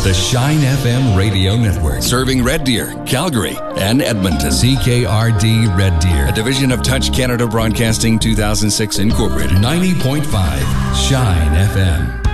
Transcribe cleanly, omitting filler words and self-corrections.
The Shine FM Radio Network. Serving Red Deer, Calgary, and Edmonton. CKRD Red Deer. A division of Touch Canada Broadcasting 2006 Incorporated. 90.5 Shine FM.